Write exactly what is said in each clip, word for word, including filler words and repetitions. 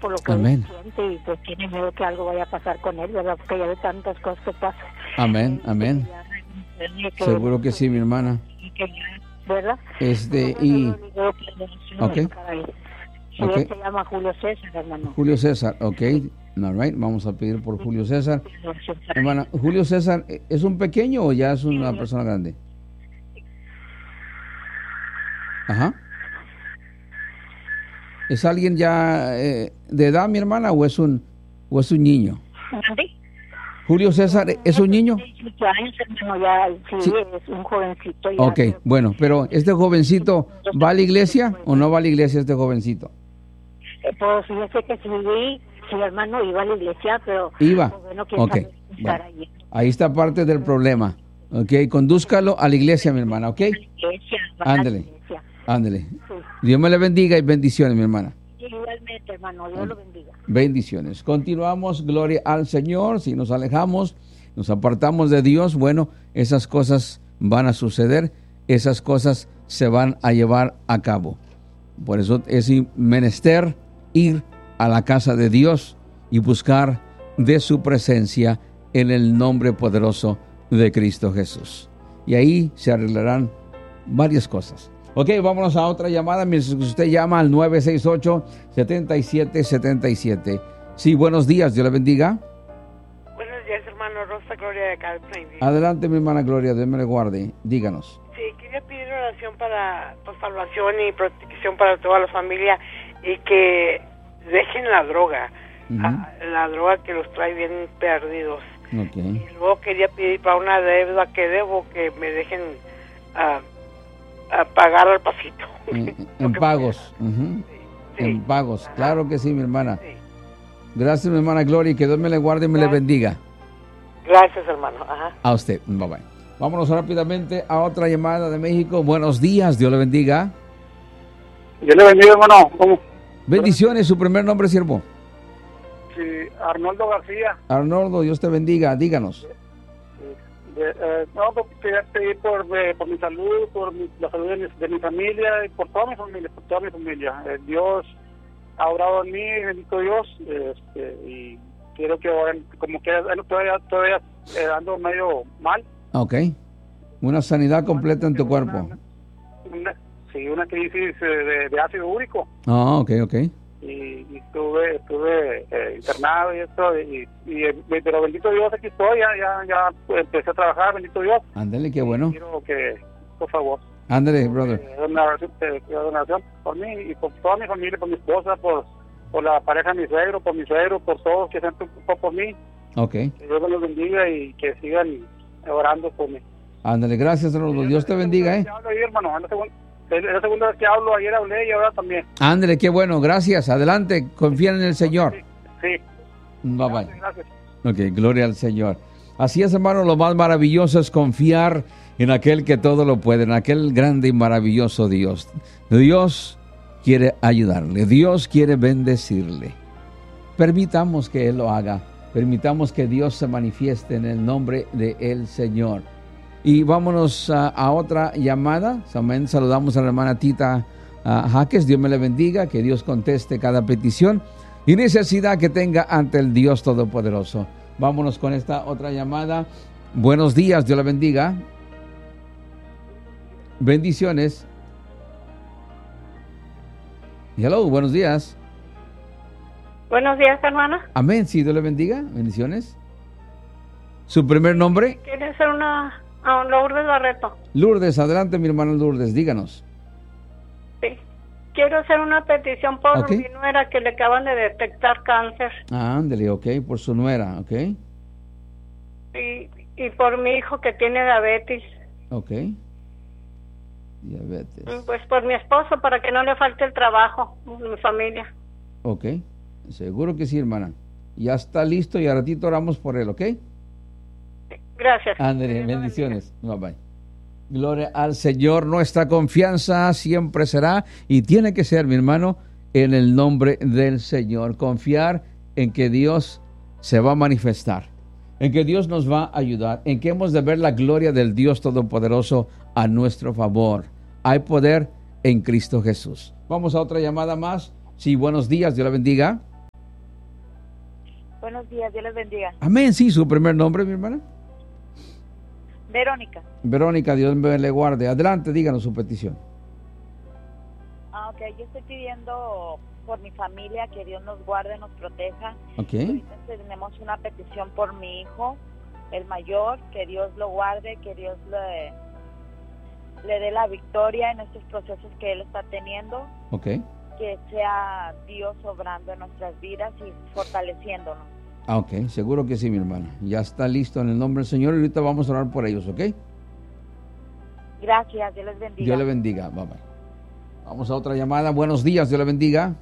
por lo que Amén. él siente y pues tiene miedo que algo vaya a pasar con él, ¿verdad? Porque ya ve tantas cosas que pasan. Amén, Eh, amén. que- que- Seguro que sí, mi hermana. que ya, ¿verdad? Este, Entonces, y... yo le digo que le Ok. para él. Sí, Ok. él se llama Julio César, hermano. Julio César, ok. All right, vamos a pedir por Julio César. Hermana, ¿Julio César es un pequeño o ya es una persona grande? Ajá. ¿Es alguien ya eh, de edad, mi hermana, o es un o es un niño? ¿Mande? Julio César, ¿es un niño? dieciocho años, hermano, ya, sí, Sí. es un jovencito. Ya, Ok, bueno, pero ¿este jovencito va a la iglesia o no va a la iglesia este jovencito? Eh, pues fíjese que sí, sí, hermano, iba a la iglesia, pero... Iba. pues, bueno, quién Ok, sabe si bueno, estará ahí. ahí está parte del problema. Ok, condúzcalo a la iglesia, mi hermana, ok. Iglesia, va a la Ándele, iglesia. ándele. Sí. Dios me le bendiga y bendiciones, mi hermana. Igualmente, hermano, Dios lo bendiga. Bendiciones. Continuamos, gloria al Señor. Si nos alejamos, nos apartamos de Dios, bueno, esas cosas van a suceder, esas cosas se van a llevar a cabo. Por eso es menester ir a la casa de Dios y buscar de su presencia en el nombre poderoso de Cristo Jesús. Y ahí se arreglarán varias cosas. Ok, vámonos a otra llamada mientras usted llama al nueve seis ocho, siete siete siete siete. Sí, buenos días, Dios le bendiga. Buenos días, hermano. Rosa Gloria de acá de Plainview. Adelante, mi hermana Gloria, Dios me le guarde. Díganos. Sí, quería pedir oración para pues, salvación y protección para toda la familia y que dejen la droga, Uh-huh. a, la droga que los trae bien perdidos. Okay. Y luego quería pedir para una deuda que debo que me dejen uh, a pagar al pasito. En, en pagos. Uh-huh. Sí, en pagos, ajá. claro que sí, mi hermana. Sí. Gracias, mi hermana Gloria, y que Dios me le guarde y me le bendiga. Gracias, hermano. Ajá. A usted, bye bye. Vámonos rápidamente a otra llamada de México. Buenos días, Dios le bendiga. Dios le bendiga, hermano. ¿Cómo? Bendiciones, su primer nombre, siervo. Sí, Arnoldo García. Arnoldo, Dios te bendiga, díganos. De, eh, no, pues, quería pedir por, eh, por mi salud, por mi- la salud de mi, de mi familia y por toda mi familia, por toda mi familia. Eh, Dios ha obrado en mí, bendito Dios, este, y quiero que oren, como que eh, todavía, todavía eh, ando medio mal. Ok. Una sanidad completa en tu cuerpo. Una, una- sí, una crisis eh, de, de ácido úrico. Ah, ok, ok. y, y estuve estuve eh, internado y esto y, y, eh, pero bendito Dios aquí estoy, ya ya ya empecé a trabajar, bendito Dios. Ándale, qué bueno. Quiero que por favor Ándale, brother. eh, una oración, eh, una donación por mí y por toda mi familia, por mi esposa, por por la pareja de mi suegro, por mi suegro, por todos que se han preocupado por mí. Ok. Que Dios me los bendiga y que sigan orando por mí. Ándale, gracias, Arnoldo. Dios te bendiga, eh. Hablo ahí, hermano, es la segunda, es la segunda vez que hablo, ayer hablé y ahora también. Ándale, qué bueno. Gracias. Adelante. Confía en el Señor. Sí, sí. Bye bye. Gracias, gracias. Ok, gloria al Señor. Así es, hermano, lo más maravilloso es confiar en aquel que todo lo puede, en aquel grande y maravilloso Dios. Dios quiere ayudarle, Dios quiere bendecirle. Permitamos que Él lo haga, permitamos que Dios se manifieste en el nombre de el Señor. Y vámonos a, a otra llamada. Amén. Saludamos a la hermana Tita uh, Jaques. Dios me le bendiga, que Dios conteste cada petición y necesidad que tenga ante el Dios Todopoderoso. Vámonos con esta otra llamada. Buenos días, Dios le bendiga. Bendiciones. Hello, buenos días. Buenos días, hermana. Amén, sí, Dios le bendiga. Bendiciones. ¿Su primer nombre? ¿Quiere hacer una a Lourdes Barreto? Lourdes, adelante, mi hermano Lourdes, díganos. Sí. Quiero hacer una petición por Ok. mi nuera que le acaban de detectar cáncer Ah, ándele, ok, por su nuera, ok, y, y por mi hijo que tiene diabetes. ok. Diabetes, Pues por mi esposo, para que no le falte el trabajo, mi familia. ok. Seguro que sí, hermana. Ya está listo y a ratito oramos por él, ok. Gracias. Ándele, Dios lo bendiciones. Bye bye. Gloria al Señor. Nuestra confianza siempre será y tiene que ser, mi hermano, en el nombre del Señor. Confiar en que Dios se va a manifestar, en que Dios nos va a ayudar, en que hemos de ver la gloria del Dios Todopoderoso a nuestro favor. Hay poder en Cristo Jesús. Vamos a otra llamada más. Sí, buenos días. Dios la bendiga. buenos días, Dios les bendiga. Amén, sí, su primer nombre, mi hermana. Verónica. Verónica, Dios me le guarde. Adelante, díganos su petición. Ah, ok, yo estoy pidiendo por mi familia que Dios nos guarde, nos proteja. Ok. Ahorita tenemos una petición por mi hijo, el mayor, que Dios lo guarde, que Dios le, le dé la victoria en estos procesos que él está teniendo. Ok. Que sea Dios obrando en nuestras vidas y fortaleciéndonos. Ah, ok, seguro que sí, mi hermana. Ya está listo en el nombre del Señor y ahorita vamos a orar por ellos, ¿ok? Gracias, Dios les bendiga. Dios le bendiga, bye bye. Vamos a otra llamada. Buenos días, Dios le bendiga.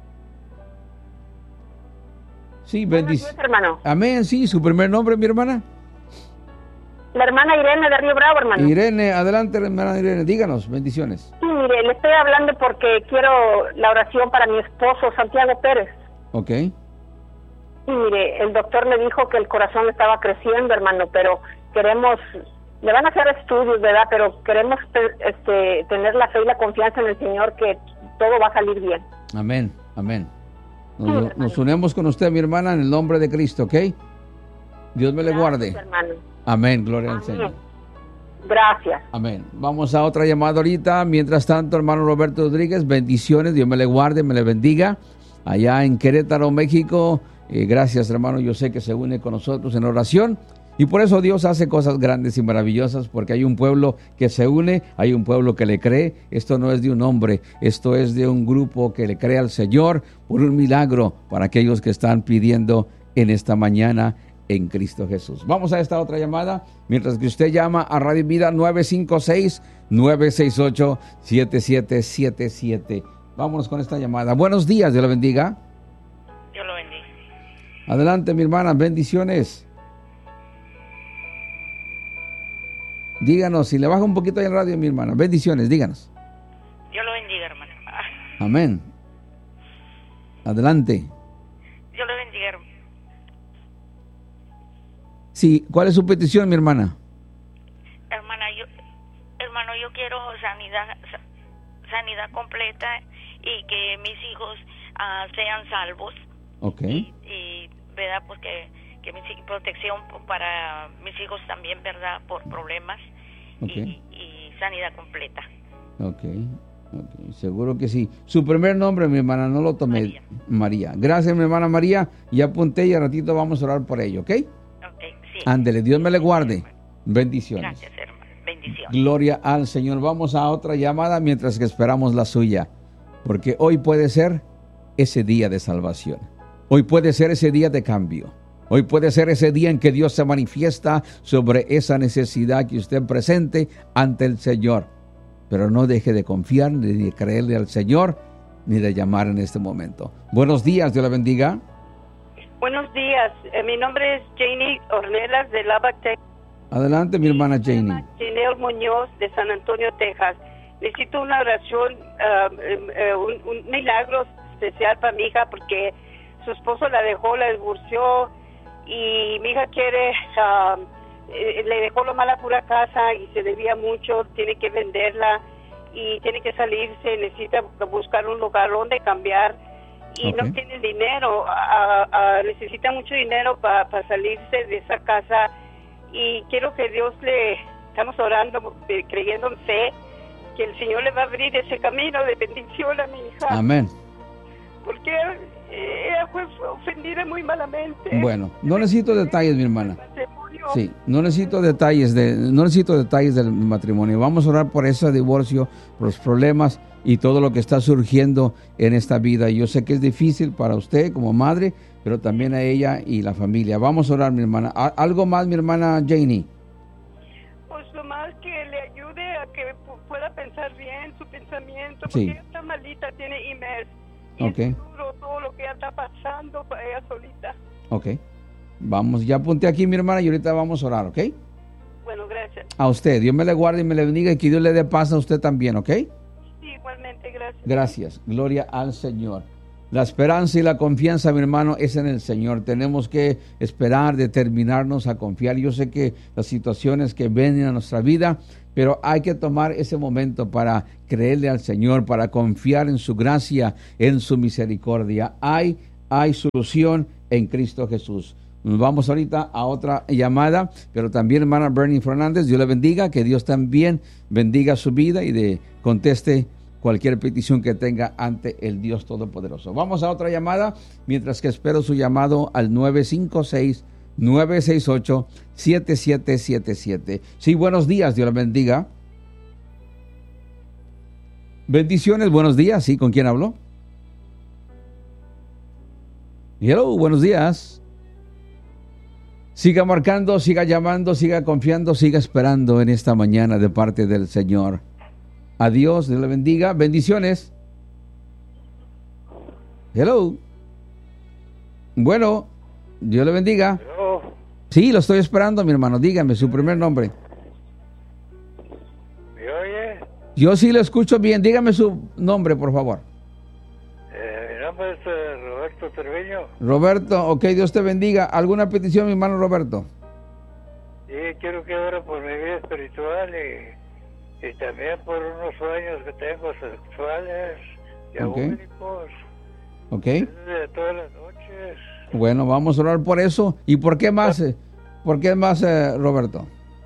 Sí, bendición. hermano. Amén, sí, su primer nombre, mi hermana. La hermana Irene de Río Bravo, hermano. Irene, adelante, hermana Irene, díganos, bendiciones. Sí, mire, le estoy hablando porque quiero la oración para mi esposo, Santiago Pérez. Ok. Sí, mire, el doctor le dijo que el corazón le estaba creciendo, hermano, pero queremos, le van a hacer estudios, ¿verdad? Pero queremos este, tener la fe y la confianza en el Señor que todo va a salir bien. Amén, amén. Nos, sí, nos unimos con usted, mi hermana, en el nombre de Cristo, ¿ok? Dios me le guarde. Hermano. Amén, gloria Amén. al Señor. Gracias. Amén. Vamos a otra llamada ahorita. Mientras tanto, hermano Roberto Rodríguez, bendiciones. Dios me le guarde, me le bendiga. Allá en Querétaro, México. Eh, gracias, hermano. Yo sé que se une con nosotros en oración. Y por eso Dios hace cosas grandes y maravillosas, porque hay un pueblo que se une, hay un pueblo que le cree. Esto no es de un hombre, esto es de un grupo que le cree al Señor por un milagro para aquellos que están pidiendo en esta mañana en Cristo Jesús. Vamos a esta otra llamada, mientras que usted llama a Radio Vida nueve cinco seis, nueve seis ocho, siete siete siete siete. Vámonos con esta llamada. Buenos días, Dios la bendiga. Dios lo bendiga. Adelante, mi hermana, bendiciones. Díganos, si le baja un poquito ahí el radio, mi hermana. Bendiciones, díganos. Dios lo bendiga, hermano. Amén. Adelante. Dios lo bendiga, hermano. Sí, ¿cuál es su petición, mi hermana? Hermana, yo, hermano, yo quiero sanidad, sanidad completa y que mis hijos uh, sean salvos. Ok. Y, y verdad, pues que, que mi protección para mis hijos también, verdad, por problemas. Okay. Y, y sanidad completa. Ok, ok, seguro que sí. Su primer nombre, mi hermana, no lo tomé. María. María. Gracias, mi hermana María. Ya apunté y a ratito vamos a orar por ello, ¿ok? Ok, sí. Ándele, Dios me le guarde. Bendiciones. Gracias, hermano. Bendiciones. Gloria al Señor. Vamos a otra llamada mientras que esperamos la suya. Porque hoy puede ser ese día de salvación. Hoy puede ser ese día de cambio. Hoy puede ser ese día en que Dios se manifiesta sobre esa necesidad que usted presente ante el Señor. Pero no deje de confiar, ni de creerle al Señor, ni de llamar en este momento. Buenos días, Dios la bendiga. Buenos días, eh, mi nombre es Janie Ornelas de Lubbock, Texas. Adelante, mi hermana Janie. Janelle Muñoz de San Antonio, Texas. Necesito una oración, uh, uh, un, un milagro especial para mi hija porque su esposo la dejó, la divorció. Y mi hija quiere, uh, eh, le dejó lo mala pura casa y se debía mucho, tiene que venderla y tiene que salirse, necesita buscar un lugar donde cambiar y okay. No tiene dinero, uh, uh, necesita mucho dinero para pa salirse de esa casa y quiero que Dios le, estamos orando, creyendo en fe, que el Señor le va a abrir ese camino de bendición a mi hija. Amén. Porque ella fue ofendida muy malamente. Bueno, no necesito detalles, mi hermana. Sí, no necesito detalles de, no necesito detalles del matrimonio. Vamos a orar por ese divorcio, por los problemas y todo lo que está surgiendo en esta vida. Yo sé que es difícil para usted como madre, pero también a ella y la familia. Vamos a orar, mi hermana. ¿Algo más, mi hermana Janie? Pues lo más que le ayude a que pueda pensar bien su pensamiento, porque sí. Ella está malita, tiene I M E S. Okay. Es duro todo lo que ella está pasando para ella solita. Ok. Vamos, ya apunté aquí, mi hermana, y ahorita vamos a orar, ¿ok? Bueno, gracias. A usted, Dios me le guarde y me le bendiga y que Dios le dé paz a usted también, ¿ok? Sí, igualmente, gracias. Gracias, gloria al Señor. La esperanza y la confianza, mi hermano, es en el Señor. Tenemos que esperar, determinarnos a confiar. Yo sé que las situaciones que vienen a nuestra vida, pero hay que tomar ese momento para creerle al Señor, para confiar en su gracia, en su misericordia. Hay, hay solución en Cristo Jesús. Nos vamos ahorita a otra llamada, pero también hermana Bernie Fernández, Dios le bendiga, que Dios también bendiga su vida y de conteste cualquier petición que tenga ante el Dios Todopoderoso. Vamos a otra llamada, mientras que espero su llamado al nueve cinco seis, nueve seis ocho, siete siete siete siete. Sí, buenos días, Dios le bendiga. Bendiciones, buenos días. ¿Sí? ¿Con quién hablo? Hello, buenos días. Siga marcando, siga llamando, siga confiando, siga esperando en esta mañana de parte del Señor. Adiós, Dios le bendiga. Bendiciones. Hello. Bueno, Dios le bendiga. Hello. Sí, lo estoy esperando, mi hermano. Dígame su primer nombre. ¿Me oye? Yo sí lo escucho bien. Dígame su nombre, por favor. Eh, mi nombre es eh, Roberto Treviño. Roberto, ok, Dios te bendiga. ¿Alguna petición, mi hermano Roberto? Sí, quiero que ore por mi vida espiritual y, y también por unos sueños que tengo sexuales, diabólicos. Ok. De todas las noches. Bueno, vamos a orar por eso. ¿Y por qué más? eh? ¿Por qué más, eh, Roberto?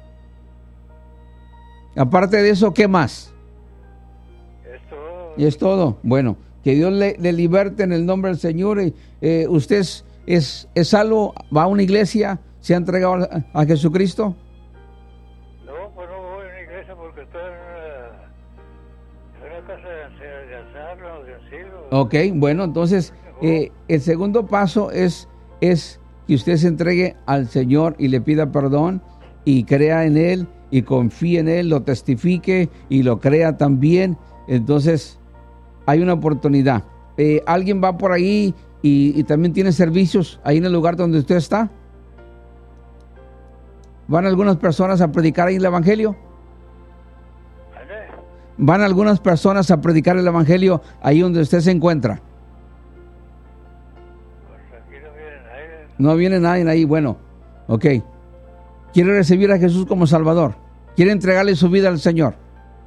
Aparte de eso, ¿qué más? Es todo. Y es todo. Bueno, que Dios le, le liberte en el nombre del Señor. Y, eh, ¿usted es, es, es salvo? ¿Va a una iglesia? ¿Se ha entregado a, a Jesucristo? No, pues no voy a una iglesia porque estoy en una, en una casa de, de ancianos, de asilo. Ok, bueno, entonces eh, el segundo paso es, es que usted se entregue al Señor y le pida perdón y crea en Él y confíe en Él, lo testifique y lo crea también. Entonces hay una oportunidad. Eh, ¿Alguien va por ahí y, y también tiene servicios ahí en el lugar donde usted está? ¿Van algunas personas a predicar ahí el Evangelio? ¿Van algunas personas a predicar el Evangelio ahí donde usted se encuentra? Pues aquí no viene nadie. No viene nadie ahí. Bueno, ok. ¿Quiere recibir a Jesús como Salvador? ¿Quiere entregarle su vida al Señor?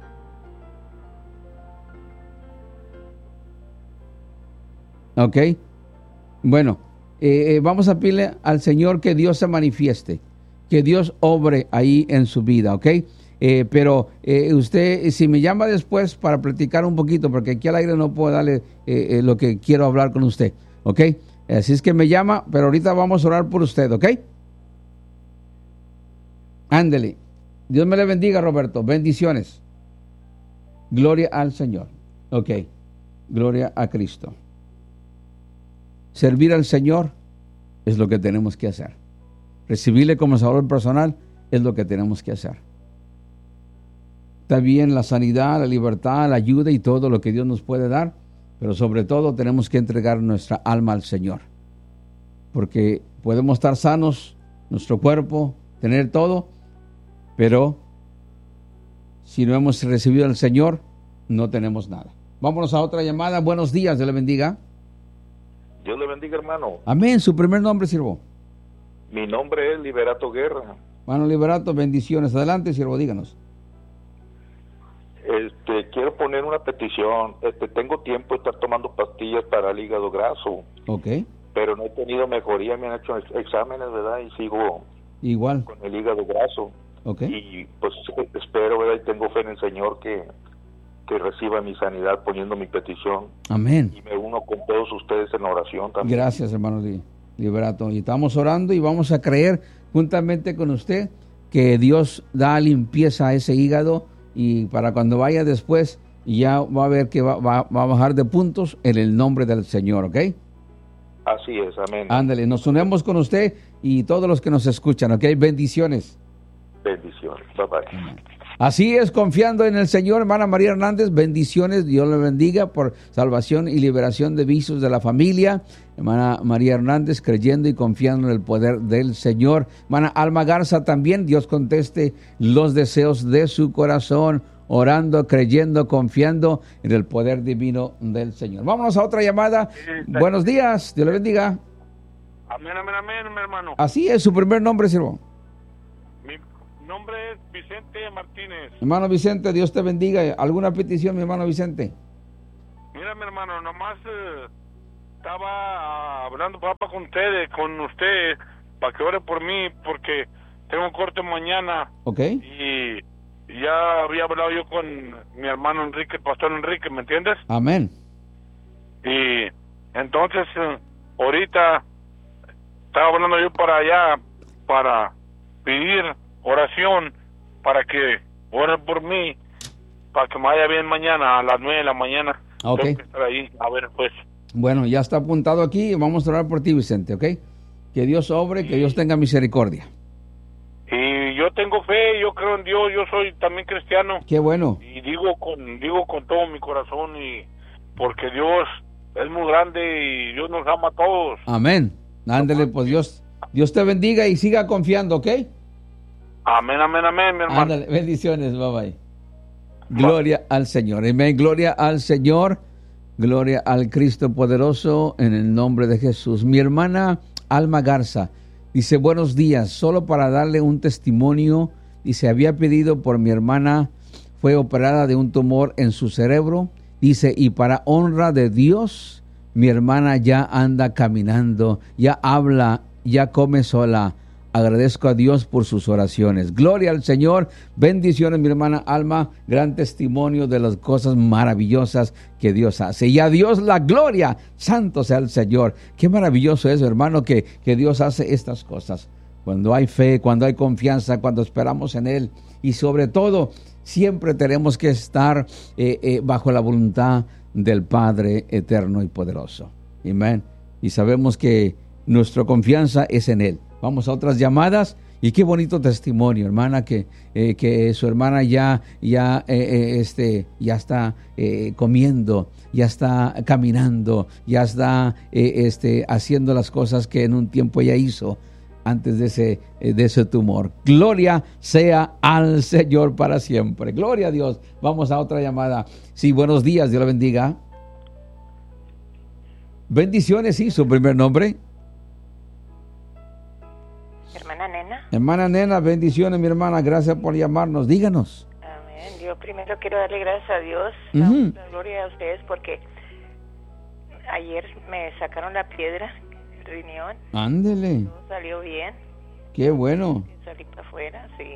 Ok. Bueno, eh, eh, vamos a pedirle al Señor que Dios se manifieste, que Dios obre ahí en su vida, ¿ok? Eh, pero eh, usted, si me llama después para platicar un poquito, porque aquí al aire no puedo darle eh, eh, lo que quiero hablar con usted, ¿ok? Así es que me llama, pero ahorita vamos a orar por usted, ¿ok? Ándele. Dios me le bendiga, Roberto. Bendiciones. Gloria al Señor. Ok. Gloria a Cristo. Servir al Señor es lo que tenemos que hacer. Recibirle como Salvador personal es lo que tenemos que hacer. Está bien la sanidad, la libertad, la ayuda y todo lo que Dios nos puede dar, pero sobre todo tenemos que entregar nuestra alma al Señor. Porque podemos estar sanos, nuestro cuerpo, tener todo, pero si no hemos recibido al Señor, no tenemos nada. Vámonos a otra llamada. Buenos días, Dios le bendiga. Dios le bendiga, hermano. Amén. Su primer nombre, siervo. Mi nombre es Liberato Guerra. Hermano Liberato, bendiciones. Adelante, siervo, díganos. Este, quiero poner una petición. Este, tengo tiempo de estar tomando pastillas para el hígado graso. Ok. Pero no he tenido mejoría. Me han hecho ex- exámenes, ¿verdad? Y sigo igual con el hígado graso. Ok. Y pues espero, ¿verdad? Y tengo fe en el Señor que, que reciba mi sanidad poniendo mi petición. Amén. Y me uno con todos ustedes en oración también. Gracias, hermano Liberato. Y estamos orando y vamos a creer juntamente con usted que Dios da limpieza a ese hígado y para cuando vaya después ya va a ver que va, va, va a bajar de puntos en el nombre del Señor, ¿ok? Así es, amén. Ándale, nos unimos con usted y todos los que nos escuchan, ¿ok? Bendiciones. Bendiciones. Bye bye. Amén. Así es, confiando en el Señor, hermana María Hernández, bendiciones, Dios le bendiga por salvación y liberación de vicios de la familia. Hermana María Hernández, creyendo y confiando en el poder del Señor. Hermana Alma Garza también, Dios conteste los deseos de su corazón, orando, creyendo, confiando en el poder divino del Señor. Vámonos a otra llamada. Sí, buenos días, Dios le bendiga. Amén, amén, amén, mi hermano. Así es, su primer nombre, siervo. Mi nombre es Vicente Martínez. Hermano Vicente, Dios te bendiga. ¿Alguna petición, mi hermano Vicente? Mira, mi hermano, nomás eh, estaba ah, hablando papá con ustedes, con usted, para que ore por mí, porque tengo un corte mañana. Ok. Y ya había hablado yo con mi hermano Enrique, el pastor Enrique, ¿me entiendes? Amén. Y entonces, eh, ahorita estaba hablando yo para allá, para pedir oración, para que oren por mí, para que me vaya bien mañana a las nueve de la mañana. Ok. Tengo que estar ahí, a ver, pues. Bueno, ya está apuntado aquí. Vamos a orar por ti, Vicente, ¿ok? Que Dios obre, que Dios tenga misericordia. Y yo tengo fe, yo creo en Dios, yo soy también cristiano. Qué bueno. Y digo con digo con todo mi corazón, y porque Dios es muy grande y Dios nos ama a todos. Amén. Ándele, pues Dios, Dios te bendiga y siga confiando, ¿ok? Amén, amén, amén, mi hermano. Ándale, bendiciones, bye bye. Gloria al Señor. Amén. Gloria al Señor. Gloria al Cristo poderoso en el nombre de Jesús. Mi hermana Alma Garza dice, buenos días, solo para darle un testimonio. Dice, había pedido por mi hermana, fue operada de un tumor en su cerebro. Dice, y para honra de Dios, mi hermana ya anda caminando, ya habla, ya come sola. Agradezco a Dios por sus oraciones. Gloria al Señor. Bendiciones, mi hermana Alma. Gran testimonio de las cosas maravillosas que Dios hace. Y a Dios la gloria. Santo sea el Señor. Qué maravilloso es, hermano, que, que Dios hace estas cosas. Cuando hay fe, cuando hay confianza, cuando esperamos en Él. Y sobre todo, siempre tenemos que estar eh, eh, bajo la voluntad del Padre eterno y poderoso. Amén. Y sabemos que nuestra confianza es en Él. Vamos a otras llamadas. Y qué bonito testimonio, hermana, que, eh, que su hermana ya, ya, eh, eh, este, ya está eh, comiendo, ya está caminando, ya está eh, este, haciendo las cosas que en un tiempo ella hizo antes de ese, eh, de ese tumor. Gloria sea al Señor para siempre. Gloria a Dios. Vamos a otra llamada. Sí, buenos días, Dios la bendiga. Bendiciones, sí, su primer nombre. Hermana Nena. Hermana Nena, bendiciones, mi hermana. Gracias por llamarnos. Díganos. Amén. Yo primero quiero darle gracias a Dios, Uh-huh. la gloria a ustedes, porque ayer me sacaron la piedra, el riñón. Ándele. Todo salió bien. Qué bueno. Salí para afuera, sí.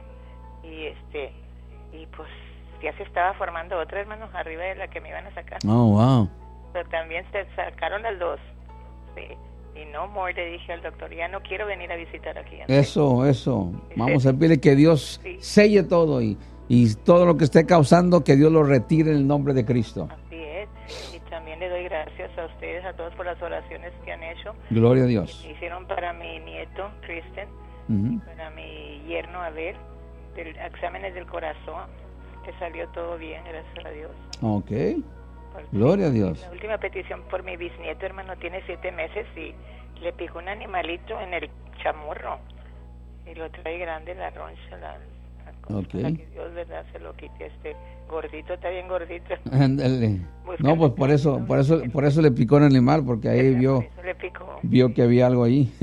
Y este, y pues ya se estaba formando otra, hermano, arriba de la que me iban a sacar. Oh, wow. Pero también se sacaron las dos. Sí. Y no more, le dije al doctor, ya no quiero venir a visitar aquí. Eso, eso. Vamos a pedirle que Dios selle todo y, y todo lo que esté causando, que Dios lo retire en el nombre de Cristo. Así es. Y también le doy gracias a ustedes, a todos por las oraciones que han hecho. Gloria a Dios. Que hicieron para mi nieto, Kristen, Uh-huh. para mi yerno, Abel, del exámenes del corazón, que salió todo bien, gracias a Dios. Ok. Gloria a Dios. La última petición por mi bisnieto, hermano, tiene siete meses y le picó un animalito en el chamorro y lo trae grande en la roncha, la, la cosa, Ok. para que Dios, verdad, se lo quite. Este gordito está bien gordito. Ándale. No, pues por eso, por eso, por eso le picó el animal, porque ahí vio, le picó. vio que había algo ahí.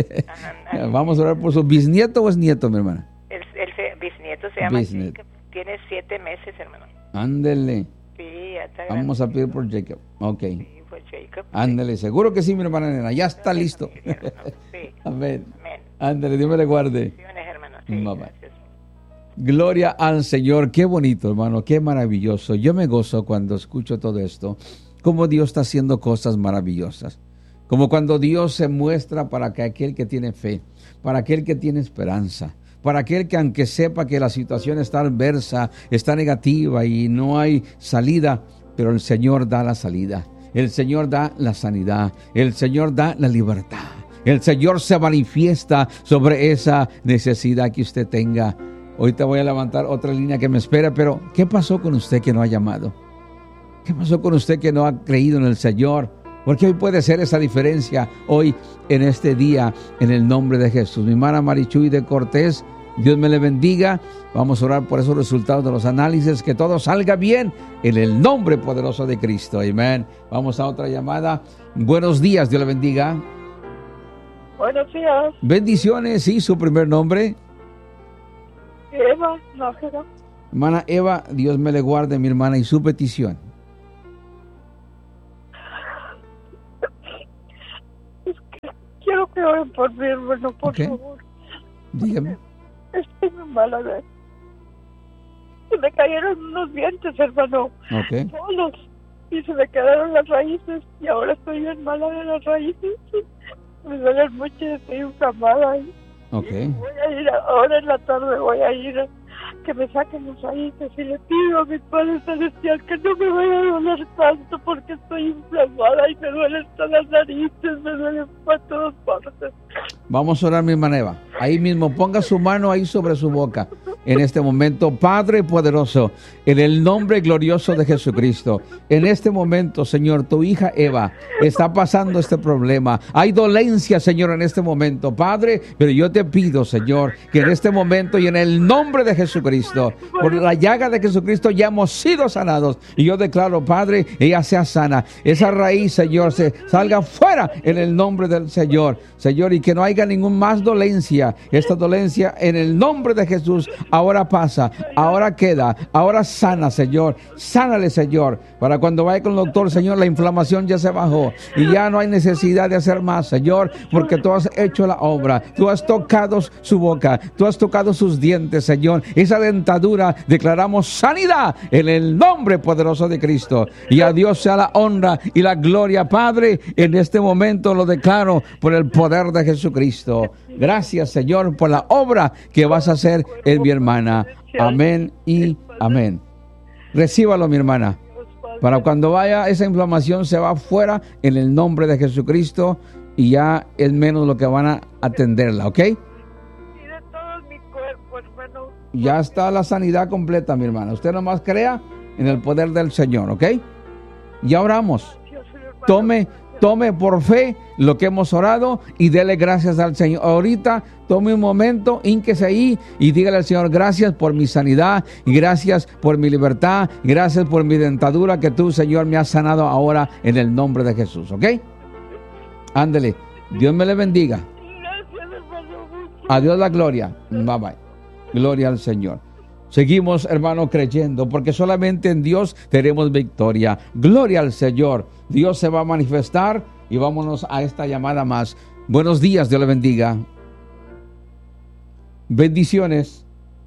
Vamos a orar por su bisnieto o es nieto, mi hermana. El, el se- bisnieto se llama Bisnieto. Jacob, tiene siete meses, hermano. Ándele. Sí, ya está Vamos a pedir por Jacob. Ok. grande, pues Jacob. Ándele, seguro que sí, mi hermana Nena. Ya está listo. Sí. Amén. Amén. Ándele, Dios me le guarde. Bendiciones, hermano. Sí, Bye, bye. gracias. Gloria al Señor. Qué bonito, hermano. Qué maravilloso. Yo me gozo cuando escucho todo esto. Cómo Dios está haciendo cosas maravillosas. Como cuando Dios se muestra para que aquel que tiene fe, para aquel que tiene esperanza, para aquel que aunque sepa que la situación está adversa, está negativa y no hay salida, pero el Señor da la salida. El Señor da la sanidad. El Señor da la libertad. El Señor se manifiesta sobre esa necesidad que usted tenga. Ahorita voy a levantar otra línea que me espera, pero ¿qué pasó con usted que no ha llamado? ¿Qué pasó con usted que no ha creído en el Señor? Porque hoy puede ser esa diferencia, hoy en este día, en el nombre de Jesús. Mi hermana Marichuy de Cortés, Dios me le bendiga. Vamos a orar por esos resultados de los análisis, que todo salga bien en el nombre poderoso de Cristo. Amén. Vamos a otra llamada. Buenos días, Dios le bendiga. Buenos días, Bendiciones, sí, su primer nombre. Eva Nájera. Hermana Eva, Dios me le guarde, mi hermana, y su petición. que oren por mí, hermano, por Ok. favor. Dígame. Estoy muy mala, ¿verdad? Se me cayeron unos dientes, hermano. Ok. Solos. Y se me quedaron las raíces. Y ahora estoy bien mala de las raíces. Me duelen mucho, estoy inflamada. Y Ok. voy a ir, a- ahora en la tarde voy a ir a que me saquen las raíces. Y le pido a mi Padre Celestial que no me vaya a doler tanto porque estoy inflamada y me duelen todas las narices, me duelen por todas partes. Vamos a orar, mi hermana Eva. Ahí mismo, ponga su mano ahí sobre su boca. En este momento, Padre poderoso, en el nombre glorioso de Jesucristo, en este momento, Señor, tu hija Eva está pasando este problema. Hay dolencia, Señor, en este momento, Padre, pero yo te pido, Señor, que en este momento y en el nombre de Jesucristo, por la llaga de Jesucristo ya hemos sido sanados. Y yo declaro, Padre, ella sea sana. Esa raíz, Señor, se salga fuera en el nombre del Señor. Señor, y que no haya ningún más dolencia. Esta dolencia en el nombre de Jesús ahora pasa, ahora queda, ahora sana, Señor. Sánale, Señor, para cuando vaya con el doctor, Señor, la inflamación ya se bajó y ya no hay necesidad de hacer más, Señor, porque tú has hecho la obra. Tú has tocado su boca, tú has tocado sus dientes, Señor. Esa dentadura, declaramos sanidad en el nombre poderoso de Cristo. Y a Dios sea la honra y la gloria, Padre. En este momento lo declaro por el poder de Jesucristo. Gracias, Señor, por la obra que vas a hacer en mi hermana. Amén y amén. Recíbalo, mi hermana. Para cuando vaya, esa inflamación se va fuera en el nombre de Jesucristo y ya es menos lo que van a atenderla, ¿ok? Y de todo mi cuerpo, hermano. Ya está la sanidad completa, mi hermana. Usted nomás crea en el poder del Señor, ¿ok? Ya oramos. Tome, tome por fe lo que hemos orado y dele gracias al Señor. Ahorita tome un momento, hínquese ahí y dígale al Señor, gracias por mi sanidad y gracias por mi libertad, gracias por mi dentadura que tú, Señor, me has sanado ahora en el nombre de Jesús, ¿ok? Ándele. Dios me le bendiga. Gracias, hermano. A Dios la gloria. Bye bye. Gloria al Señor. Seguimos, hermano, creyendo, porque solamente en Dios tenemos victoria. Gloria al Señor. Dios se va a manifestar y vámonos a esta llamada más. Buenos días, Dios le bendiga. Bendiciones.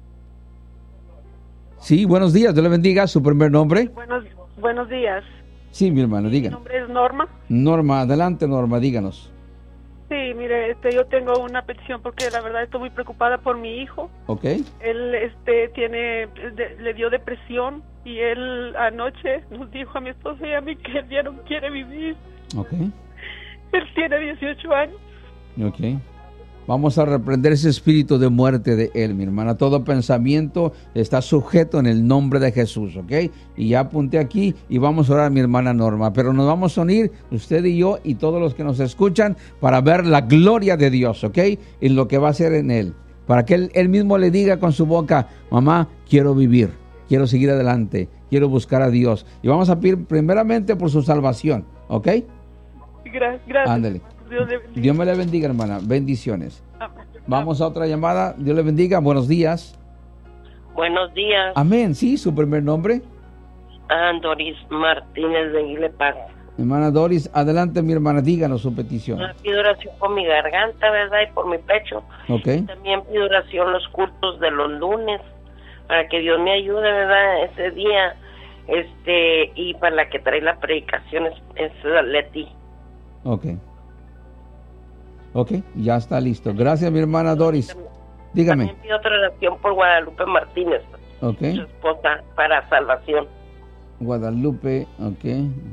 Sí, buenos días, Dios le bendiga. ¿Su primer nombre? Buenos, buenos días. Sí, mi hermano, Mi díganos. nombre es Norma. Norma, adelante, Norma, díganos. Sí, mire, este, yo tengo una petición porque la verdad estoy muy preocupada por mi hijo. ¿Ok? Él, este, tiene, de- le dio depresión y él anoche nos dijo a mi esposo y a mí que él ya no quiere vivir. Ok. Él tiene dieciocho años. Ok. Vamos a reprender ese espíritu de muerte de él, mi hermana. Todo pensamiento está sujeto en el nombre de Jesús, ¿ok? Y ya apunté aquí y vamos a orar, mi hermana Norma. Pero nos vamos a unir, usted y yo y todos los que nos escuchan, para ver la gloria de Dios, ¿ok? En lo que va a hacer en él. Para que él, él mismo le diga con su boca, mamá, quiero vivir, quiero seguir adelante, quiero buscar a Dios. Y vamos a pedir primeramente por su salvación, ¿ok? Gra- gracias. Ándale. Dios le bendiga. Dios me le bendiga, hermana. Bendiciones. Amén. Vamos a otra llamada. Dios le bendiga. Buenos días. Buenos días, Amén. Sí, su primer nombre. ah, Doris Martínez de Aguile Paz. Hermana Doris, adelante, mi hermana. Díganos su petición. Ah, Pido oración por mi garganta, ¿verdad? Y por mi pecho. Ok. También pido oración los cultos de los lunes, para que Dios me ayude, ¿verdad? Ese día, este, y para la que trae la predicación es, es la Leti. Ok. Ok, ya está listo. Gracias, mi hermana Doris. Dígame. También pido otra oración por Guadalupe Martínez, Ok. su esposa, para salvación. Guadalupe, ok.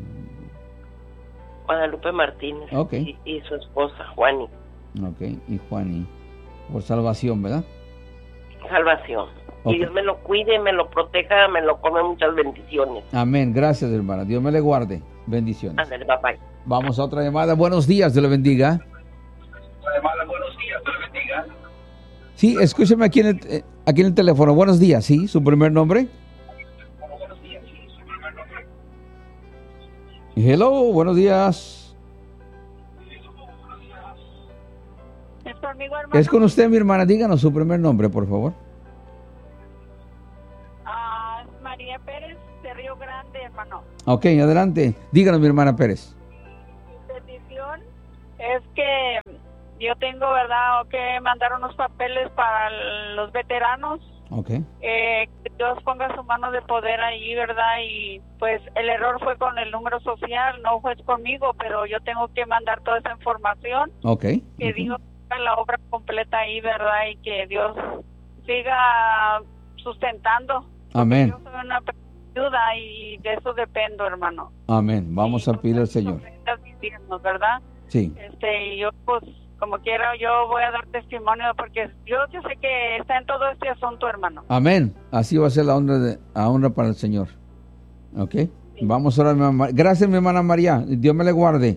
Guadalupe Martínez Ok. y, y su esposa, Juani. Ok, y Juani. Por salvación, ¿verdad? Salvación. Ok. Y Dios me lo cuide, me lo proteja, me lo come, muchas bendiciones. Amén. Gracias, hermana. Dios me le guarde. Bendiciones. Ándale, bye bye. Vamos a otra llamada. Buenos días. Dios le bendiga. Buenos días, Dios bendiga. Sí, escúcheme aquí en el, eh, aquí en el teléfono. Buenos días, ¿sí? ¿Su primer nombre? Hello, buenos días. ¿Es conmigo, hermano? Es con usted, mi hermana. Díganos su primer nombre, por favor. Ah, María Pérez de Río Grande, hermano. Ok, adelante. Díganos, mi hermana Pérez. Mi petición es que yo tengo, ¿verdad?, que mandar unos papeles para los veteranos. Okay. Eh, que Dios ponga su mano de poder ahí, ¿verdad? Y pues el error fue con el número social, no fue conmigo, pero yo tengo que mandar toda esa información. Okay. Que uh-huh. Dios haga la obra completa ahí, ¿verdad? Y que Dios siga sustentando. Amén. Yo soy una ayuda y de eso dependo, hermano. Amén. Vamos y a pedir al Señor. ¿Verdad? Sí. Este, y yo pues como quiera, yo voy a dar testimonio porque yo, yo sé que está en todo este asunto, hermano. Amén. Así va a ser la honra, de, la honra para el Señor. ¿Ok? Sí. Vamos a orar, mi mamá. Gracias, mi hermana María. Dios me le guarde.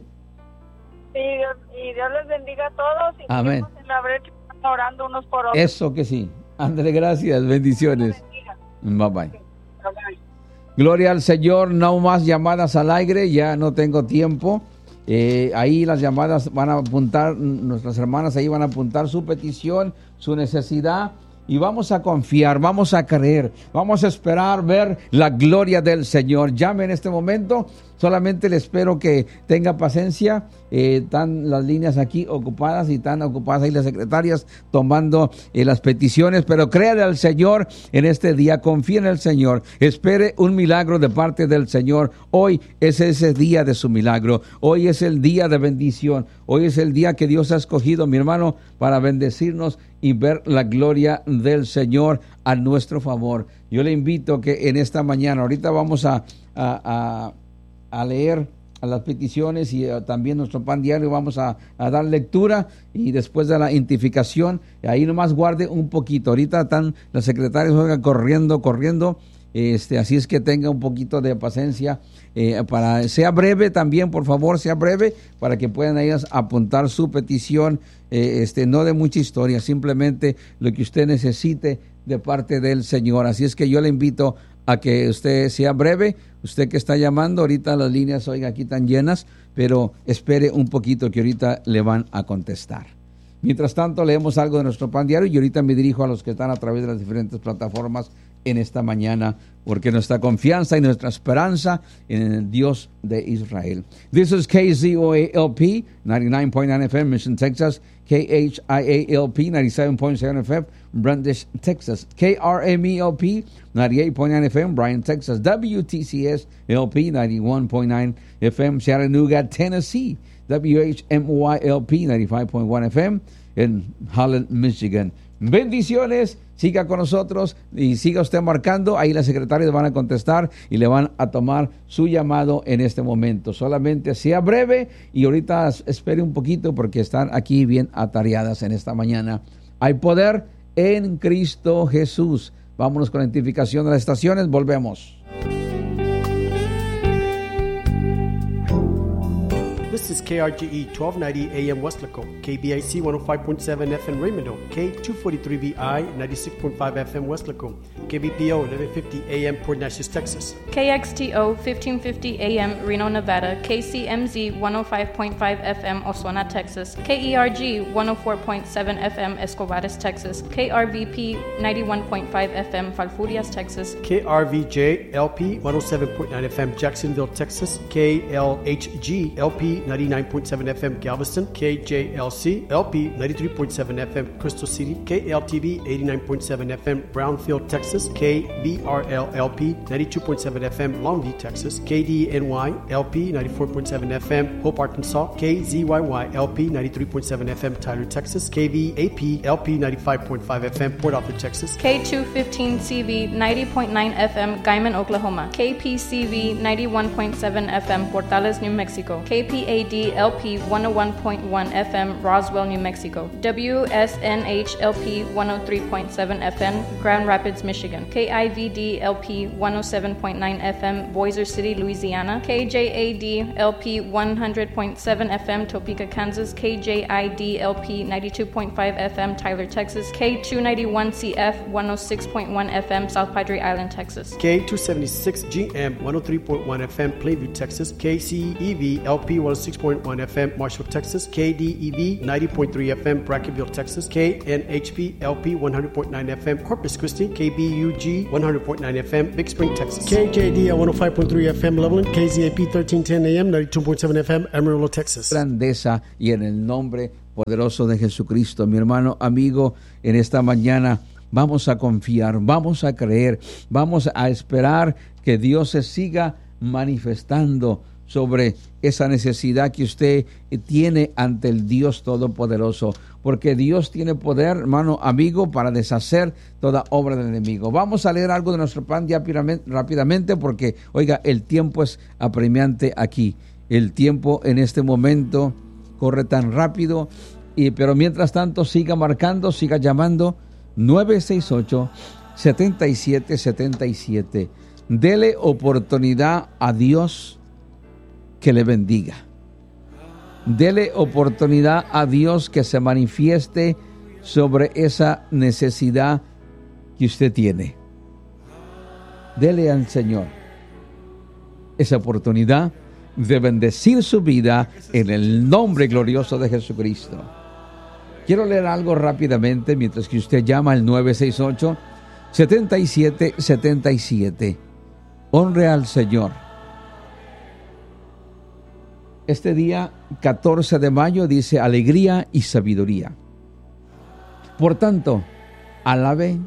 Sí, Dios, y Dios les bendiga a todos. Y amén. En la brecha, orando unos por otros. Eso que sí. André, gracias. Bendiciones. Bye bye. Okay. Bye bye. Gloria al Señor. No más llamadas al aire. Ya no tengo tiempo. Eh, ahí las llamadas van a apuntar, nuestras hermanas ahí van a apuntar su petición, su necesidad, y vamos a confiar, vamos a creer, vamos a esperar ver la gloria del Señor. Llame en este momento, solamente le espero que tenga paciencia. Eh, están las líneas aquí ocupadas y están ocupadas ahí las secretarias tomando eh, las peticiones, pero créale al Señor en este día, confíe en el Señor, espere un milagro de parte del Señor. Hoy es ese día de su milagro, hoy es el día de bendición, hoy es el día que Dios ha escogido, mi hermano, para bendecirnos y ver la gloria del Señor a nuestro favor. Yo le invito que en esta mañana, ahorita vamos a, a, a, a leer a las peticiones y uh, también nuestro pan diario, vamos a, a dar lectura, y después de la identificación, ahí nomás guarde un poquito. Ahorita están los secretarios oiga, corriendo, corriendo, este, así es que tenga un poquito de paciencia, eh, para sea breve también, por favor, sea breve, para que puedan ellas apuntar su petición, eh, este, no de mucha historia, simplemente lo que usted necesite de parte del Señor. Así es que yo le invito a que usted sea breve, usted que está llamando, ahorita las líneas, oiga, aquí están llenas, pero espere un poquito que ahorita le van a contestar. Mientras tanto, leemos algo de nuestro pan diario y ahorita me dirijo a los que están a través de las diferentes plataformas en esta mañana, porque nuestra confianza y nuestra esperanza en el Dios de Israel. This is K Z O A L P, ninety-nine point nine F M, Mission, Texas, K H I A L P, ninety-seven point seven F M, Brandish, Texas, K R M E L P, ninety-eight point nine F M, Bryan, Texas, W T C S L P, ninety-one point nine F M, Chattanooga, Tennessee, W H M Y L P, ninety-five point one F M, en Holland, Michigan. Bendiciones, siga con nosotros y siga usted marcando, ahí las secretarias van a contestar y le van a tomar su llamado en este momento. Solamente sea breve y ahorita espere un poquito porque están aquí bien atareadas en esta mañana. Hay poder en Cristo Jesús. Vámonos con la identificación de las estaciones, volvemos. This is K R G E twelve ninety A M Westlaco, K B I C one oh five point seven F M Raymondo, K two forty-three V I ninety-six point five F M Westlaco, K B P O eleven fifty A M Port Neches, Texas, K X T O fifteen fifty A M Reno, Nevada, K C M Z one oh five point five F M Oswego, Texas, K E R G one oh four point seven F M Escobares, Texas, K R V P ninety-one point five F M Falfurrias, Texas, K R V J L P one oh seven point nine F M Jacksonville, Texas, K L H G L P ninety-nine point seven F M Galveston, K J L C L P ninety-three point seven F M Crystal City, K L T V eighty-nine point seven F M Brownfield, Texas, K B R L L P ninety-two point seven F M Longview, Texas, K D N Y L P ninety-four point seven F M Hope, Arkansas, K Z Y Y L P ninety-three point seven F M Tyler, Texas, K V A P L P ninety-five point five F M Port Arthur, Texas, K two fifteen C V ninety point nine F M Guyman, Oklahoma, K P C V ninety-one point seven F M Portales, New Mexico, K P A D L P one oh one point one F M Roswell, New Mexico, W S N H L P one oh three point seven F M Grand Rapids, Michigan, K I V D L P one oh seven point nine F M Boiler City, Louisiana, K J A D L P one hundred point seven F M Topeka, Kansas, K J I D L P ninety-two point five F M Tyler, Texas, K two ninety-one C F one oh six point one F M South Padre Island, Texas, K two seventy-six G M one oh three point one F M Plainview, Texas, K C E V L P one oh six point one F M Marshall, Texas, K D E V ninety point three F M Brackenville, Texas, K N H V L P one hundred point nine F M Corpus Christi, K B U G one hundred point nine F M Big Spring, Texas, K J D one oh five point three F M Loveland, K Z A P thirteen ten A M ninety-two point seven F M Amarillo, Texas. Grandeza y en el nombre poderoso de Jesucristo. Mi hermano, amigo, en esta mañana vamos a confiar, vamos a creer, vamos a esperar que Dios se siga manifestando sobre esa necesidad que usted tiene ante el Dios Todopoderoso, porque Dios tiene poder, hermano, amigo, para deshacer toda obra del enemigo. Vamos a leer algo de nuestro plan ya rápidamente, porque, oiga, el tiempo es apremiante aquí. El tiempo en este momento corre tan rápido, y, pero mientras tanto siga marcando, siga llamando nueve seis ocho, siete siete siete siete. Dele oportunidad a Dios que le bendiga. Dele oportunidad a Dios que se manifieste sobre esa necesidad que usted tiene. Dele al Señor esa oportunidad de bendecir su vida en el nombre glorioso de Jesucristo. Quiero leer algo rápidamente mientras que usted llama al nueve seis ocho, siete siete siete siete. Honre al Señor. Este día catorce de mayo dice alegría y sabiduría. Por tanto, alabe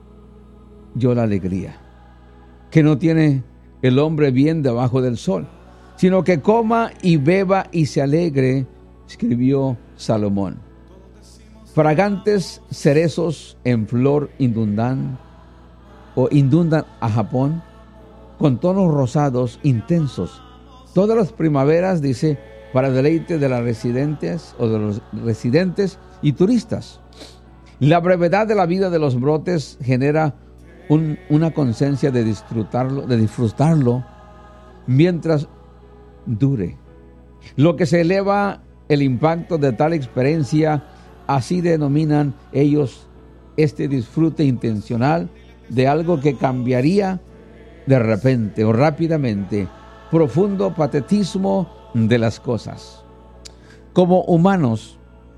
yo la alegría, que no tiene el hombre bien debajo del sol, sino que coma y beba y se alegre, escribió Salomón. Fragantes cerezos en flor inundan o inundan a Japón con tonos rosados intensos. Todas las primaveras, dice, para deleite de las residentes o de los residentes y turistas. La brevedad de la vida de los brotes genera un, una conciencia de disfrutarlo, de disfrutarlo mientras dure. Lo que se eleva el impacto de tal experiencia, así denominan ellos este disfrute intencional de algo que cambiaría de repente o rápidamente. Profundo patetismo de las cosas. Como humanos,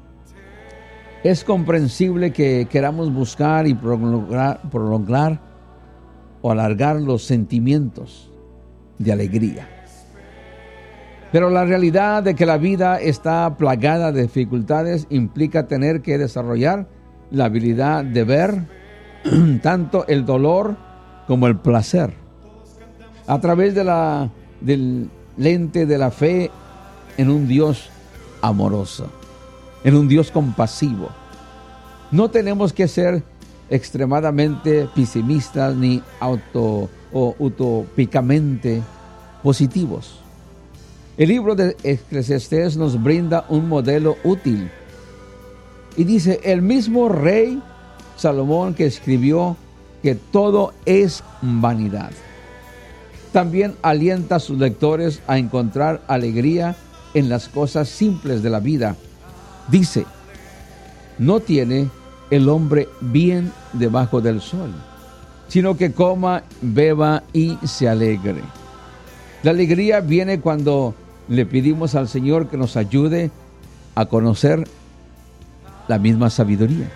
es comprensible que queramos buscar y prolongar, prolongar o alargar los sentimientos de alegría. Pero la realidad de que la vida está plagada de dificultades implica tener que desarrollar la habilidad de ver tanto el dolor como el placer a través de la, del lente de la fe en un Dios amoroso, en un Dios compasivo. No tenemos que ser extremadamente pesimistas ni auto o utópicamente positivos. El libro de Eclesiastés nos brinda un modelo útil y dice: el mismo rey Salomón, que escribió que todo es vanidad, también alienta a sus lectores a encontrar alegría en las cosas simples de la vida. Dice: no tiene el hombre bien debajo del sol, sino que coma, beba y se alegre. La alegría viene cuando le pedimos al Señor que nos ayude a conocer la misma sabiduría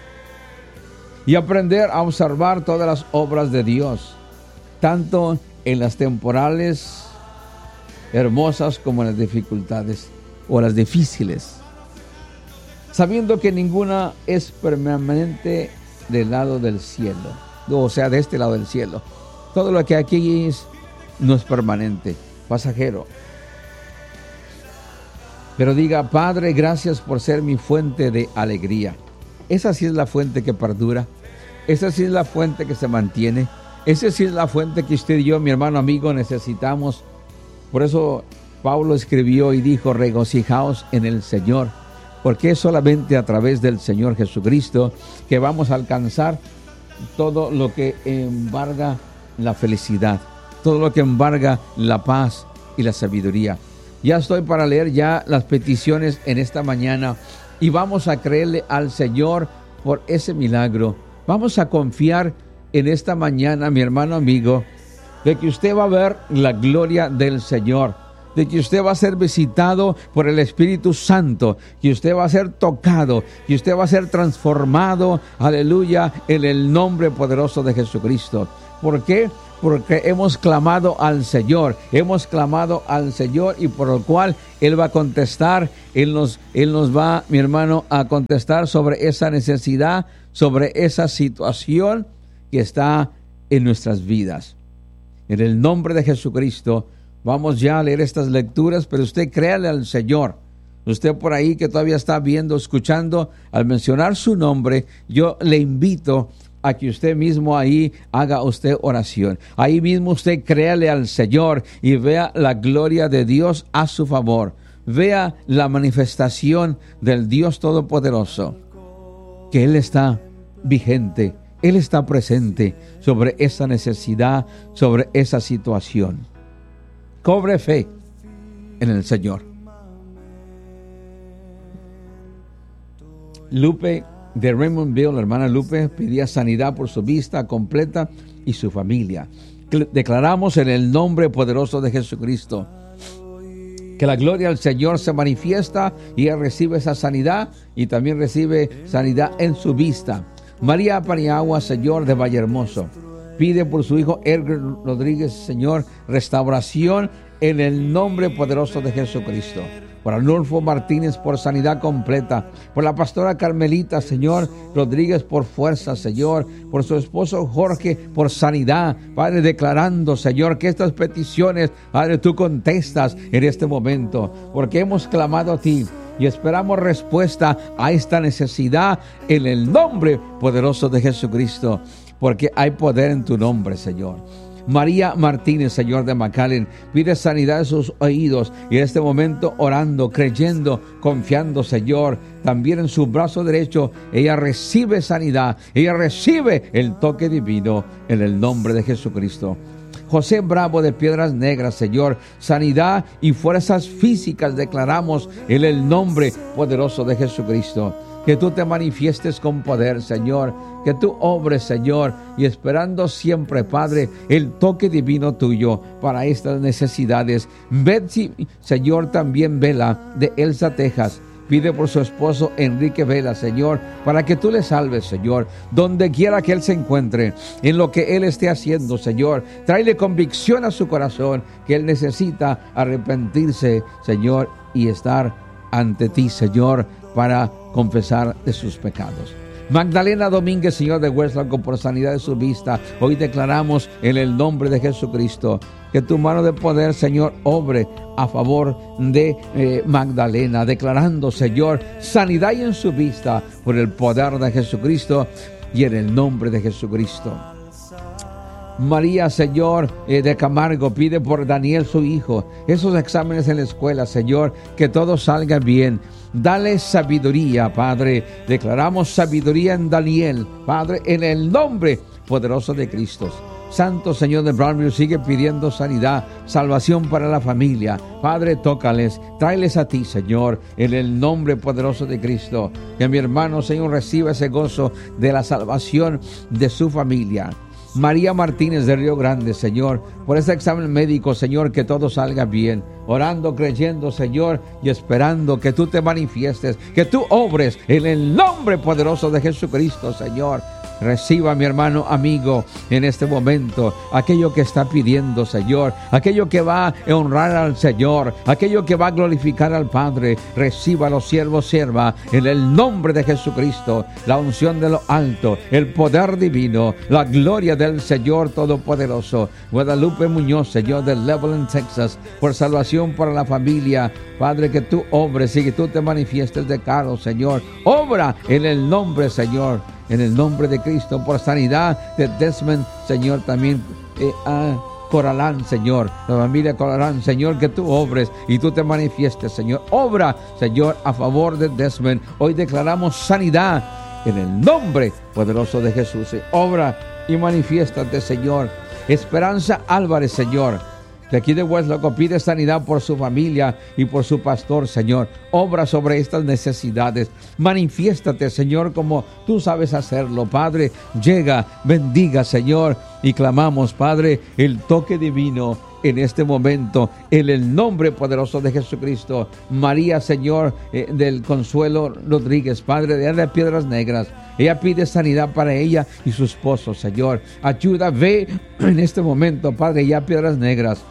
y aprender a observar todas las obras de Dios, tanto en las temporales hermosas como en las dificultades o las difíciles, sabiendo que ninguna es permanente del lado del cielo, o sea, de este lado del cielo. Todo lo que aquí es no es permanente, pasajero. Pero diga: Padre, gracias por ser mi fuente de alegría. Esa sí es la fuente que perdura. Esa sí es la fuente que se mantiene. Esa sí es la fuente que usted y yo, mi hermano amigo, necesitamos. Por eso Pablo escribió y dijo: regocijaos en el Señor, porque es solamente a través del Señor Jesucristo que vamos a alcanzar todo lo que embarga la felicidad, todo lo que embarga la paz y la sabiduría. Ya estoy para leer ya las peticiones en esta mañana y vamos a creerle al Señor por ese milagro. Vamos a confiar en esta mañana, mi hermano amigo, de que usted va a ver la gloria del Señor, de que usted va a ser visitado por el Espíritu Santo, que usted va a ser tocado, que usted va a ser transformado, aleluya, en el nombre poderoso de Jesucristo. ¿Por qué? porque hemos clamado al Señor, hemos clamado al Señor y por lo cual Él va a contestar, Él nos, Él nos va, mi hermano, a contestar sobre esa necesidad, sobre esa situación que está en nuestras vidas. En el nombre de Jesucristo, vamos ya a leer estas lecturas, pero usted créale al Señor. Usted por ahí que todavía está viendo, escuchando, al mencionar su nombre, yo le invito a que usted mismo ahí haga usted oración. Ahí mismo usted créale al Señor y vea la gloria de Dios a su favor. Vea la manifestación del Dios Todopoderoso, que Él está vigente, Él está presente sobre esa necesidad, sobre esa situación. Cobre fe en el Señor. Lupe de Raymondville, la hermana Lupe, pedía sanidad por su vista completa y su familia. Declaramos en el nombre poderoso de Jesucristo que la gloria del Señor se manifiesta y ella recibe esa sanidad y también recibe sanidad en su vista. María Paniagua, Señor, de Vallehermoso, pide por su hijo Edgar Rodríguez, Señor, restauración en el nombre poderoso de Jesucristo. Por Arnulfo Martínez, por sanidad completa. Por la pastora Carmelita, Señor, Rodríguez, por fuerza, Señor. Por su esposo Jorge, por sanidad. Padre, declarando, Señor, que estas peticiones, Padre, tú contestas en este momento. Porque hemos clamado a ti y esperamos respuesta a esta necesidad en el nombre poderoso de Jesucristo. Porque hay poder en tu nombre, Señor. María Martínez, Señor, de McAllen, pide sanidad de sus oídos y en este momento orando, creyendo, confiando, Señor. También en su brazo derecho ella recibe sanidad, ella recibe el toque divino en el nombre de Jesucristo. José Bravo de Piedras Negras, Señor, sanidad y fuerzas físicas declaramos en el nombre poderoso de Jesucristo. Que tú te manifiestes con poder, Señor, que tú obres, Señor, y esperando siempre, Padre, el toque divino tuyo para estas necesidades. Betsy, Señor, también Vela de Elsa, Texas, pide por su esposo Enrique Vela, Señor, para que tú le salves, Señor, donde quiera que él se encuentre, en lo que él esté haciendo, Señor. Tráele convicción a su corazón, que él necesita arrepentirse, Señor, y estar ante ti, Señor, para confesar de sus pecados. Magdalena Domínguez, Señor, de Westlaco, por sanidad de su vista, hoy declaramos en el nombre de Jesucristo que tu mano de poder, Señor, obre a favor de eh, Magdalena, declarando, Señor, sanidad y en su vista por el poder de Jesucristo y en el nombre de Jesucristo. María, Señor, eh, de Camargo, pide por Daniel, su hijo, esos exámenes en la escuela, Señor, que todo salga bien. Dale sabiduría, Padre. Declaramos sabiduría en Daniel, Padre, en el nombre poderoso de Cristo. Santo Señor de Brownview, sigue pidiendo sanidad, salvación para la familia. Padre, tócales, tráeles a ti, Señor, en el nombre poderoso de Cristo. Que mi hermano, Señor, reciba ese gozo de la salvación de su familia. María Martínez de Río Grande, Señor, por ese examen médico, Señor, que todo salga bien. Orando, creyendo, Señor, y esperando que tú te manifiestes, que tú obres en el nombre poderoso de Jesucristo, Señor. Reciba, mi hermano, amigo, en este momento, aquello que está pidiendo, Señor, aquello que va a honrar al Señor, aquello que va a glorificar al Padre. Recíbalo, siervo, sierva, en el nombre de Jesucristo, la unción de lo alto, el poder divino, la gloria del Señor Todopoderoso. Guadalupe Muñoz, Señor, de Levelland, Texas, por salvación para la familia. Padre, que tú obres y que tú te manifiestes de caro, Señor. Obra en el nombre, Señor, en el nombre de Cristo, por sanidad de Desmond, Señor, también eh, a Coralán, Señor, la familia Coralán, Señor, que tú obres y tú te manifiestes, Señor. Obra, Señor, a favor de Desmond. Hoy declaramos sanidad en el nombre poderoso de Jesús. Obra y manifiéstate, Señor. Esperanza Álvarez, Señor, de aquí de Westlaco, pide sanidad por su familia y por su pastor, Señor. Obra sobre estas necesidades. Manifiéstate, Señor, como tú sabes hacerlo, Padre. Llega, bendiga, Señor. Y clamamos, Padre, el toque divino en este momento, en el nombre poderoso de Jesucristo. María, Señor, eh, del Consuelo Rodríguez, Padre de de Piedras Negras, ella pide sanidad para ella y su esposo, Señor. Ayuda, ve en este momento, Padre, ya Piedras Negras,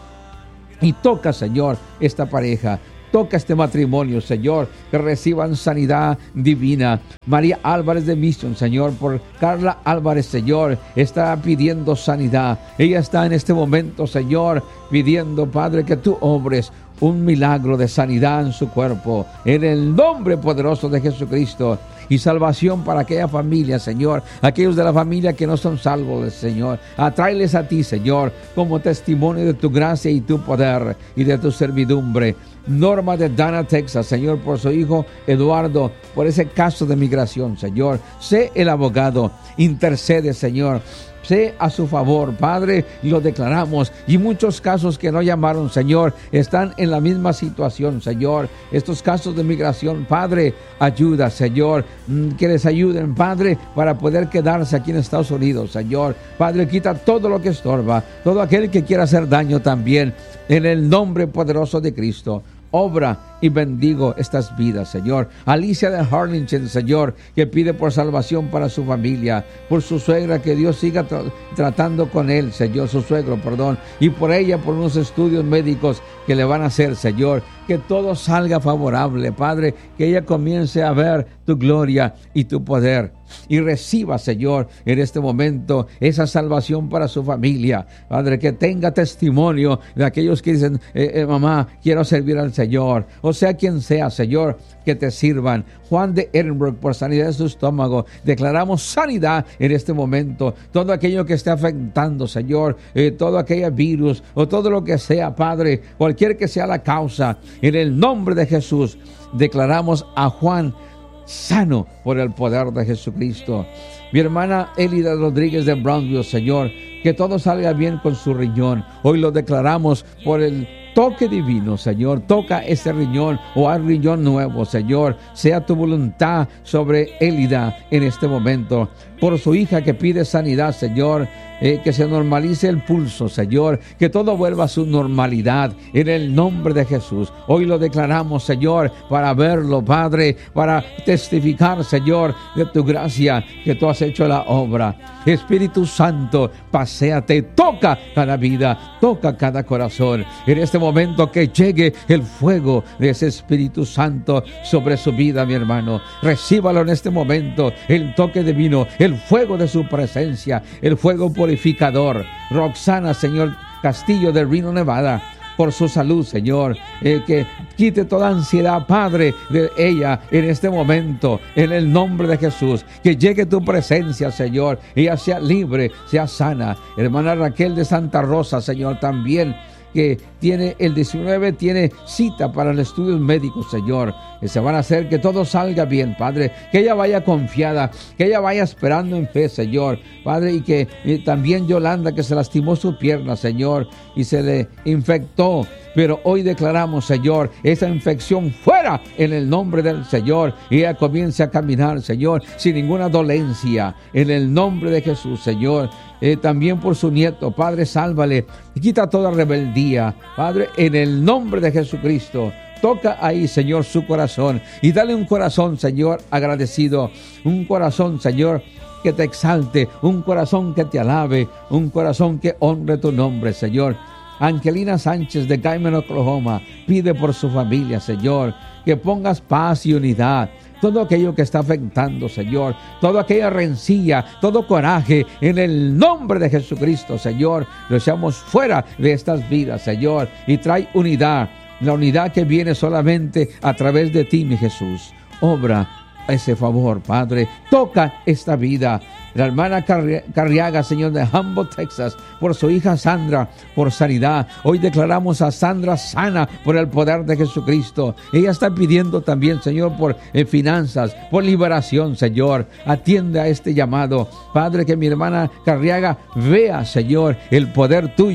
y toca, Señor, esta pareja. Toca este matrimonio, Señor, que reciban sanidad divina. María Álvarez de Mission, Señor, por Carla Álvarez, Señor, está pidiendo sanidad. Ella está en este momento, Señor, pidiendo, Padre, que tú obres un milagro de sanidad en su cuerpo, en el nombre poderoso de Jesucristo. Y salvación para aquella familia, Señor, aquellos de la familia que no son salvos, Señor. Atráeles a ti, Señor, como testimonio de tu gracia y tu poder y de tu servidumbre. Norma de Dana, Texas, Señor, por su hijo Eduardo, por ese caso de migración, Señor. Sé el abogado, intercede, Señor. Sé a su favor, Padre, y lo declaramos. Y muchos casos que no llamaron, Señor, están en la misma situación, Señor. Estos casos de migración, Padre, ayuda, Señor, que les ayuden, Padre, para poder quedarse aquí en Estados Unidos, Señor. Padre, quita todo lo que estorba, todo aquel que quiera hacer daño también, en el nombre poderoso de Cristo. Obra y bendigo estas vidas, Señor. Alicia de Harlingen, Señor, que pide por salvación para su familia, por su suegra, que Dios siga tra- tratando con él, Señor, su suegro, perdón, y por ella, por unos estudios médicos que le van a hacer, Señor. Que todo salga favorable, Padre, que ella comience a ver tu gloria y tu poder. Y reciba, Señor, en este momento esa salvación para su familia, Padre, que tenga testimonio de aquellos que dicen, eh, eh, mamá, quiero servir al Señor, o sea quien sea, Señor, que te sirvan. Juan de Edinburgh, por sanidad de su estómago, declaramos sanidad en este momento. Todo aquello que esté afectando, Señor, eh, todo aquel virus o todo lo que sea, Padre, cualquier que sea la causa, en el nombre de Jesús, declaramos a Juan sano por el poder de Jesucristo. Mi hermana Elida Rodríguez de Brownsville, Señor, que todo salga bien con su riñón. Hoy lo declaramos por el toque divino, Señor. Toca ese riñón o al riñón nuevo, Señor. Sea tu voluntad sobre Elida en este momento. Por su hija que pide sanidad, Señor, eh, que se normalice el pulso, Señor, que todo vuelva a su normalidad en el nombre de Jesús. Hoy lo declaramos, Señor, para verlo, Padre, para testificar, Señor, de tu gracia, que tú has hecho la obra. Espíritu Santo, paséate, toca cada vida, toca cada corazón. En este momento que llegue el fuego de ese Espíritu Santo sobre su vida, mi hermano. Recíbalo en este momento, el toque divino, el fuego de su presencia, el fuego purificador. Roxana, Señor Castillo de Reno, Nevada, por su salud, Señor, eh, que quite toda ansiedad, Padre, de ella en este momento, en el nombre de Jesús. Que llegue tu presencia, Señor, ella sea libre, sea sana. Hermana Raquel de Santa Rosa, Señor, también, que tiene el diecinueve, tiene cita para los estudios médicos, Señor, que se van a hacer, que todo salga bien, Padre, que ella vaya confiada, que ella vaya esperando en fe, Señor, Padre, y que y también Yolanda, que se lastimó su pierna, Señor, y se le infectó, pero hoy declaramos, Señor, esa infección fuera en el nombre del Señor, y ella comience a caminar, Señor, sin ninguna dolencia, en el nombre de Jesús, Señor. Eh, también por su nieto, Padre, sálvale y quita toda rebeldía, Padre, en el nombre de Jesucristo. Toca ahí, Señor, su corazón y dale un corazón, Señor, agradecido, un corazón, Señor, que te exalte, un corazón que te alabe, un corazón que honre tu nombre, Señor. Angelina Sánchez de Gaiman, Oklahoma, pide por su familia, Señor, que pongas paz y unidad. Todo aquello que está afectando, Señor, toda aquella rencilla, todo coraje, en el nombre de Jesucristo, Señor, lo echamos fuera de estas vidas, Señor, y trae unidad, la unidad que viene solamente a través de ti, mi Jesús. Obra ese favor, Padre, toca esta vida. La hermana Carri- Carriaga, Señor, de Humboldt, Texas, por su hija Sandra, por sanidad. Hoy declaramos a Sandra sana por el poder de Jesucristo. Ella está pidiendo también, Señor, por eh, finanzas, por liberación, Señor. Atiende a este llamado. Padre, que mi hermana Carriaga vea, Señor, el poder tuyo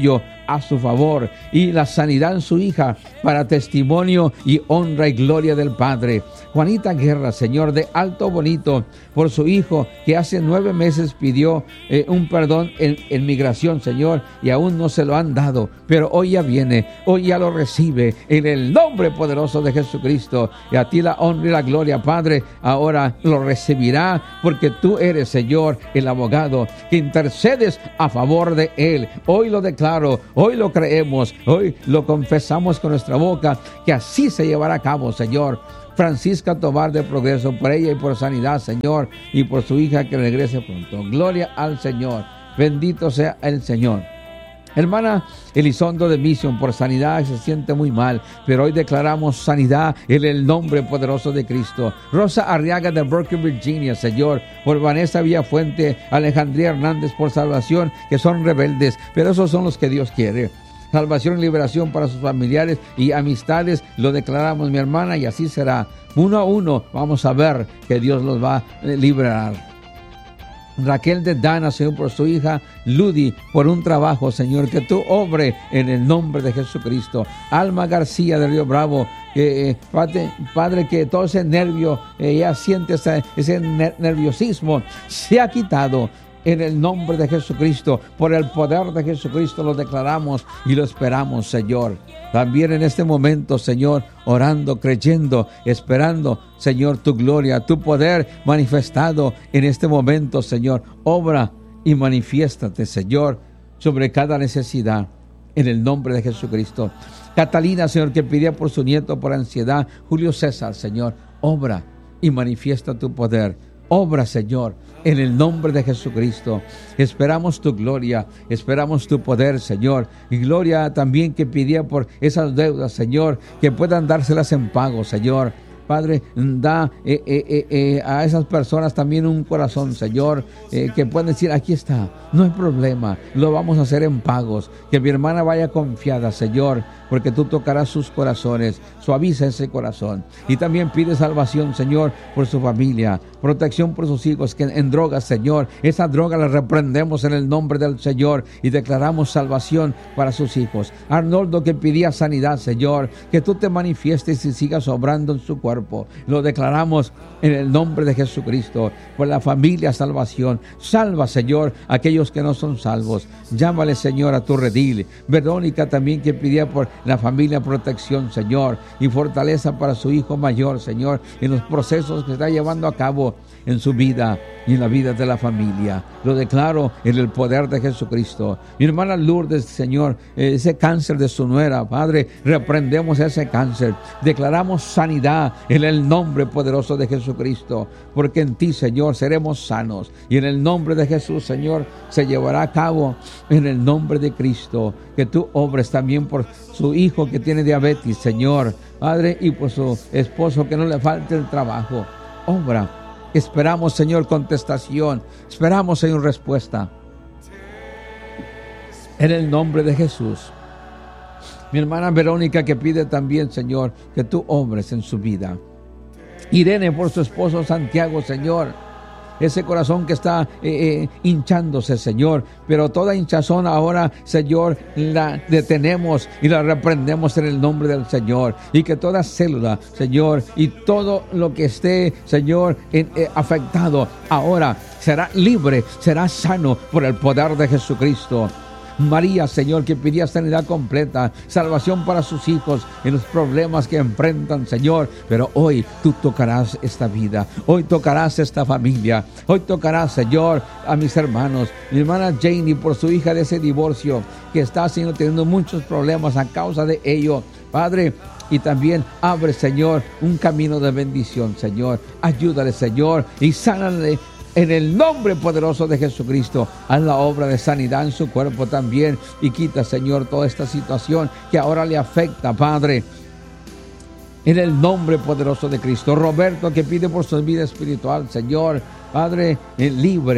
a su favor y la sanidad en su hija para testimonio y honra y gloria del Padre. Juanita Guerra, Señor, de Alto Bonito, por su hijo que hace nueve meses pidió eh, un perdón en, en migración, Señor, y aún no se lo han dado, pero hoy ya viene, hoy ya lo recibe en el nombre poderoso de Jesucristo. Y a ti la honra y la gloria, Padre, ahora lo recibirá porque tú eres, Señor, el abogado que intercedes a favor de él. Hoy lo declaro, hoy lo creemos, hoy lo confesamos con nuestra boca, que así se llevará a cabo, Señor. Francisca Tobar de Progreso, por ella y por sanidad, Señor, y por su hija que regrese pronto. Gloria al Señor. Bendito sea el Señor. Hermana Elizondo de Mission, por sanidad, se siente muy mal, pero hoy declaramos sanidad en el nombre poderoso de Cristo. Rosa Arriaga de Berkeley, Virginia, Señor, por Vanessa Villafuente, Alejandría Hernández, por salvación, que son rebeldes, pero esos son los que Dios quiere. Salvación y liberación para sus familiares y amistades, lo declaramos, mi hermana, y así será. Uno a uno vamos a ver que Dios los va a liberar. Raquel de Dana, Señor, por su hija Ludi, por un trabajo, Señor, que tú obre en el nombre de Jesucristo. Alma García de Río Bravo, que eh, padre, padre, que todo ese nervio, eh, ella siente ese, ese nerviosismo, se ha quitado. En el nombre de Jesucristo, por el poder de Jesucristo lo declaramos y lo esperamos, Señor. También en este momento, Señor, orando, creyendo, esperando, Señor, tu gloria, tu poder manifestado en este momento, Señor. Obra y manifiéstate, Señor, sobre cada necesidad, en el nombre de Jesucristo. Catalina, Señor, que pedía por su nieto por ansiedad. Julio César, Señor, obra y manifiesta tu poder. Obra, Señor, en el nombre de Jesucristo. Esperamos tu gloria, esperamos tu poder, Señor. Y gloria también que pedía por esas deudas, Señor, que puedan dárselas en pago, Señor. Padre, da eh, eh, eh, a esas personas también un corazón, Señor, eh, que puedan decir, aquí está, no hay problema, lo vamos a hacer en pagos. Que mi hermana vaya confiada, Señor, porque tú tocarás sus corazones, suaviza ese corazón. Y también pide salvación, Señor, por su familia, protección por sus hijos que en drogas, Señor, esa droga la reprendemos en el nombre del Señor y declaramos salvación para sus hijos. Arnoldo, que pedía sanidad, Señor, que tú te manifiestes y sigas obrando en su cuerpo. Lo declaramos en el nombre de Jesucristo. Por la familia, salvación. Salva, Señor, a aquellos que no son salvos. Llámale, Señor, a tu redil. Verónica también, que pedía por la familia protección, Señor, y fortaleza para su hijo mayor, Señor, en los procesos que está llevando a cabo en su vida y en la vida de la familia. Lo declaro en el poder de Jesucristo. Mi hermana Lourdes, Señor, ese cáncer de su nuera, Padre, reprendemos ese cáncer. Declaramos sanidad en el nombre poderoso de Jesucristo, porque en ti, Señor, seremos sanos. Y en el nombre de Jesús, Señor, se llevará a cabo en el nombre de Cristo. Que tú obres también por su hijo que tiene diabetes, Señor, Padre, y por su esposo, que no le falte el trabajo. Obra. Esperamos, Señor, contestación. Esperamos, Señor, respuesta. En el nombre de Jesús. Mi hermana Verónica, que pide también, Señor, que tú obres en su vida. Irene, por su esposo Santiago, Señor. Ese corazón que está eh, eh, hinchándose, Señor. Pero toda hinchazón ahora, Señor, la detenemos y la reprendemos en el nombre del Señor. Y que toda célula, Señor, y todo lo que esté, Señor, en, eh, afectado, ahora será libre, será sano por el poder de Jesucristo. María, Señor, que pedía sanidad completa, salvación para sus hijos en los problemas que enfrentan, Señor. Pero hoy tú tocarás esta vida, hoy tocarás esta familia, hoy tocarás, Señor, a mis hermanos. Mi hermana Janie, por su hija de ese divorcio, que está, Señor, teniendo muchos problemas a causa de ello, Padre. Y también abre, Señor, un camino de bendición, Señor. Ayúdale, Señor, y sánale en el nombre poderoso de Jesucristo. Haz la obra de sanidad en su cuerpo también. Y quita, Señor, toda esta situación que ahora le afecta, Padre. En el nombre poderoso de Cristo. Roberto, que pide por su vida espiritual, Señor, Padre, libre.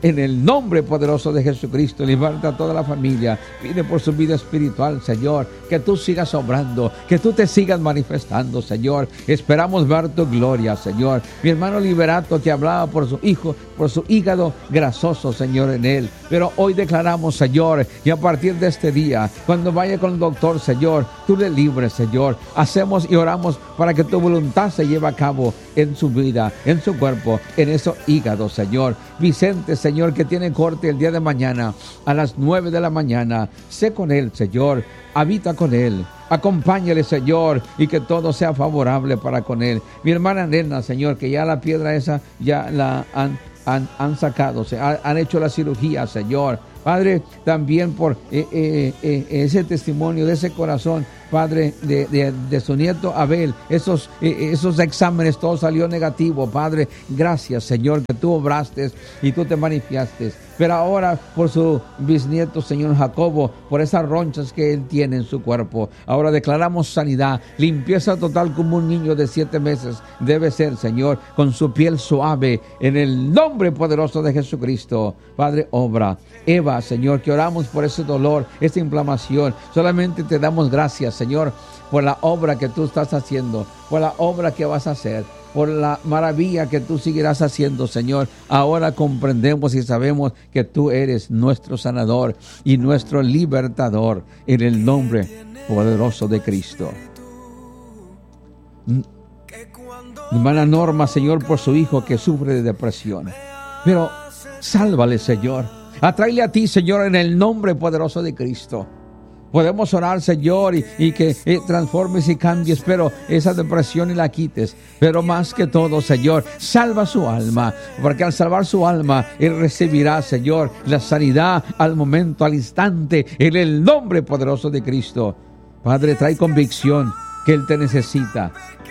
en el nombre poderoso de Jesucristo. Liberta a toda la familia. Pide por su vida espiritual, Señor, que tú sigas obrando, que tú te sigas manifestando, Señor. Esperamos ver tu gloria, Señor. Mi hermano Liberato, que hablaba por su hijo, por su hígado grasoso, Señor, en él. Pero hoy declaramos, Señor, y a partir de este día, cuando vaya con el doctor, Señor, tú le libres, Señor. Hacemos y oramos para que tu voluntad se lleve a cabo en su vida, en su cuerpo, en esos hígados, Señor. Vicente, Señor, que tiene corte el día de mañana a las nueve de la mañana. Sé con él, Señor. Habita con él. Acompáñale, Señor, y que todo sea favorable para con él. Mi hermana Nena, Señor, que ya la piedra esa ya la han, han, han sacado, se han, han hecho la cirugía, Señor. Padre, también por eh, eh, eh, ese testimonio de ese corazón, Padre, de, de, de su nieto Abel, esos, eh, esos exámenes, todo salió negativo, Padre. Gracias, Señor, que tú obraste y tú te manifiestes. Pero ahora por su bisnieto, Señor Jacobo, por esas ronchas que él tiene en su cuerpo, ahora declaramos sanidad, limpieza total como un niño de siete meses debe ser, Señor, con su piel suave, en el nombre poderoso de Jesucristo. Padre, obra. Eva, Señor, que oramos por ese dolor, esa inflamación. Solamente te damos gracias, Señor, por la obra que tú estás haciendo, por la obra que vas a hacer, por la maravilla que tú seguirás haciendo, Señor. Ahora comprendemos y sabemos que tú eres nuestro sanador y nuestro libertador, en el nombre poderoso de Cristo. Hermana Norma, Señor, por su hijo que sufre de depresión. Pero sálvale, Señor. Atráele a ti, Señor, en el nombre poderoso de Cristo. Podemos orar, Señor, y, y que eh, transformes y cambies, pero esa depresión y la quites. Pero más que todo, Señor, salva su alma, porque al salvar su alma, Él recibirá, Señor, la sanidad al momento, al instante, en el nombre poderoso de Cristo. Padre, trae convicción que Él te necesita,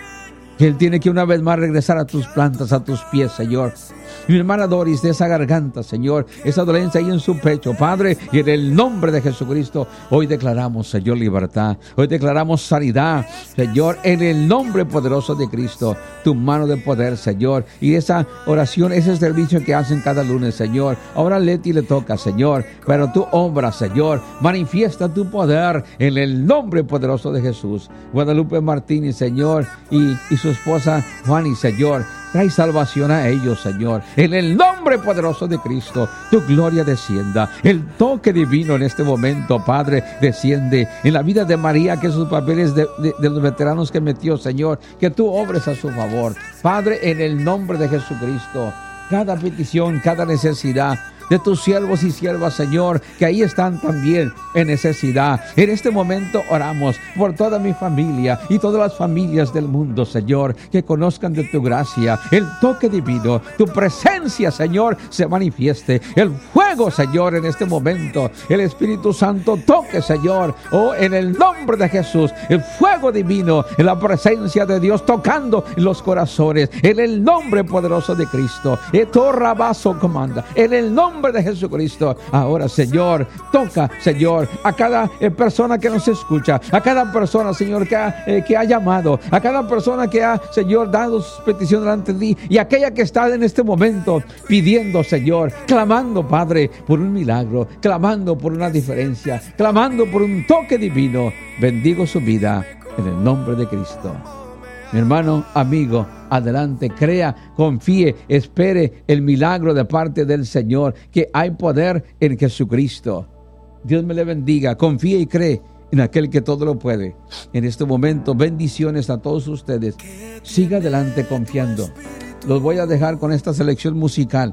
que Él tiene que una vez más regresar a tus plantas, a tus pies, Señor. Mi hermana Doris, de esa garganta, Señor, esa dolencia ahí en su pecho, Padre, y en el nombre de Jesucristo, hoy declaramos, Señor, libertad. Hoy declaramos sanidad, Señor, en el nombre poderoso de Cristo. Tu mano de poder, Señor, y esa oración, ese servicio que hacen cada lunes, Señor. Ahora Leti le toca, Señor, pero tu obra, Señor, manifiesta tu poder en el nombre poderoso de Jesús. Guadalupe Martínez, Señor, y, y su esposa Juani, Señor, trae salvación a ellos, Señor. En el nombre poderoso de Cristo, tu gloria descienda. El toque divino en este momento, Padre, desciende en la vida de María, que sus papeles de, de, de los veteranos que metió, Señor, que tú obres a su favor. Padre, en el nombre de Jesucristo, cada petición, cada necesidad de tus siervos y siervas, Señor, que ahí están también en necesidad. En este momento oramos por toda mi familia y todas las familias del mundo, Señor, que conozcan de tu gracia, el toque divino, tu presencia, Señor, se manifieste. El fuego, Señor, en este momento, el Espíritu Santo toque, Señor, oh, en el nombre de Jesús, el fuego divino, en la presencia de Dios tocando los corazones, en el nombre poderoso de Cristo. Esto rabazo comanda, en el nombre de Jesucristo. Ahora, Señor, toca, Señor, a cada eh, persona que nos escucha, a cada persona, Señor, que ha, eh, que ha llamado, a cada persona que ha, Señor, dado sus peticiones delante de ti, y aquella que está en este momento pidiendo, Señor, clamando, Padre, por un milagro, clamando por una diferencia, clamando por un toque divino. Bendigo su vida en el nombre de Cristo. Mi hermano, amigo, adelante, crea, confíe, espere el milagro de parte del Señor, que hay poder en Jesucristo. Dios me le bendiga, confíe y cree en aquel que todo lo puede. En este momento, bendiciones a todos ustedes. Siga adelante confiando. Los voy a dejar con esta selección musical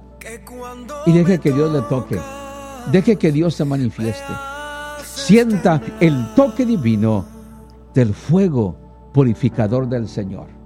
y deje que Dios le toque. Deje que Dios se manifieste. Sienta el toque divino del fuego purificador del Señor.